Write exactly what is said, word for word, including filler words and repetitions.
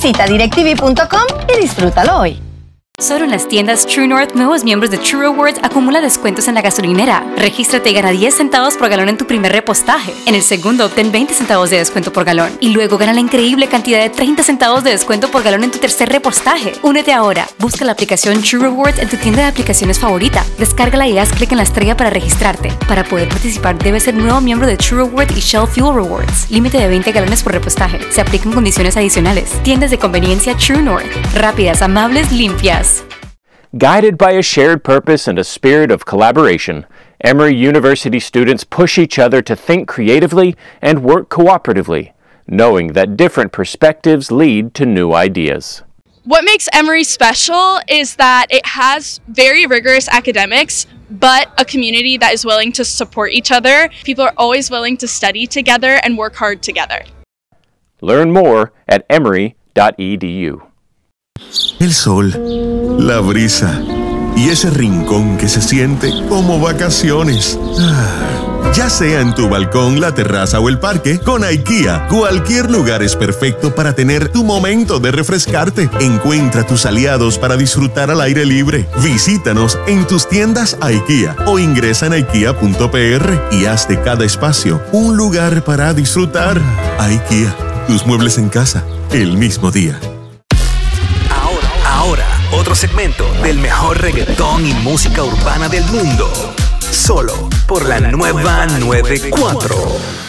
Visita directv punto com y disfrútalo hoy. Solo en las tiendas True North, nuevos miembros de True Rewards acumula descuentos en la gasolinera. Regístrate y gana diez centavos por galón en tu primer repostaje. En el segundo, obtén veinte centavos de descuento por galón. Y luego gana la increíble cantidad de treinta centavos de descuento por galón en tu tercer repostaje. Únete ahora. Busca la aplicación True Rewards en tu tienda de aplicaciones favorita. Descárgala y haz clic en la estrella para registrarte. Para poder participar, debes ser nuevo miembro de True Rewards y Shell Fuel Rewards. Límite de veinte galones por repostaje. Se aplican condiciones adicionales. Tiendas de conveniencia True North. Rápidas, amables, limpias. Guided by a shared purpose and a spirit of collaboration, Emory University students push each other to think creatively and work cooperatively, knowing that different perspectives lead to new ideas. What makes Emory special is that it has very rigorous academics, but a community that is willing to support each other. People are always willing to study together and work hard together. Learn more at emory dot e d u. El sol, la brisa y ese rincón que se siente como vacaciones. Ah, ya sea en tu balcón, la terraza o el parque, con IKEA, cualquier lugar es perfecto para tener tu momento de refrescarte. Encuentra tus aliados para disfrutar al aire libre. Visítanos en tus tiendas IKEA o ingresa en ikea punto p r y haz de cada espacio un lugar para disfrutar. IKEA, tus muebles en casa, el mismo día. Ahora, otro segmento del mejor reggaetón y música urbana del mundo. Solo por la nueva noventa y cuatro.